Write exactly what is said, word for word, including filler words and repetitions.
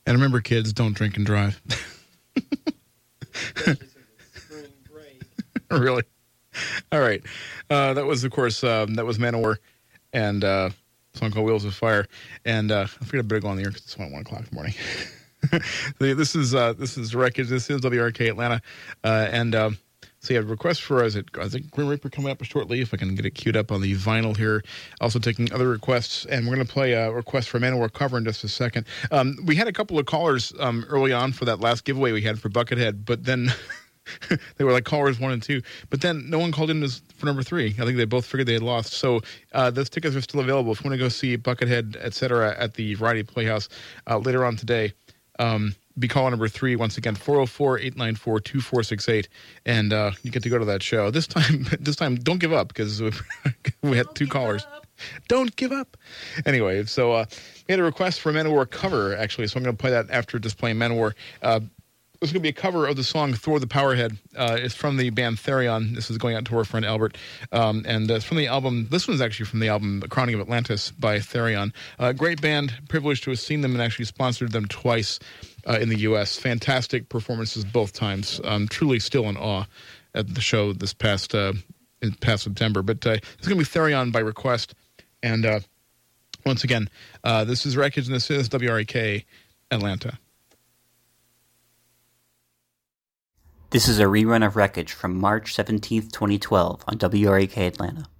And remember, kids, don't drink and drive. Really? All right. Uh, that was, of course, um, that was Manowar and uh, a song called Wheels of Fire. And uh, I figured I better go on the air because it's only one o'clock in the morning. This is uh, this is Wreckage. This is W R K Atlanta. Uh, and um, so, yeah, request for, is it, I think Grim Reaper coming up shortly, if I can get it queued up on the vinyl here. Also taking other requests. And we're going to play a request for Manowar cover in just a second. Um, we had a couple of callers um, early on for that last giveaway we had for Buckethead, but then they were like callers one and two. But then no one called in for number three. I think they both figured they had lost. So uh, those tickets are still available. If you want to go see Buckethead, et cetera, at the Variety Playhouse uh, later on today, um, be caller number three, once again, four oh four, eight nine four, two four six eight, and uh, you get to go to that show. This time, this time, don't give up, because we had Don't two callers. Up. Don't give up. Anyway, so uh, we had a request for a Manowar cover, actually, so I'm going to play that after just playing Manowar. Uh, This is going to be a cover of the song Thor the Powerhead. Uh, it's from the band Therion. This is going out to our friend Albert. Um, and uh, it's from the album, this one's actually from the album Chronic of Atlantis by Therion. Uh, great band, privileged to have seen them and actually sponsored them twice uh, in the U S. Fantastic performances both times. Um, truly still in awe at the show this past, uh, in past September. But uh, it's going to be Therion by request. And uh, once again, uh, this is Wreckage and this is W R A K Atlanta. This is a rerun of Wreckage from March seventeenth, twenty twelve on W R A K Atlanta.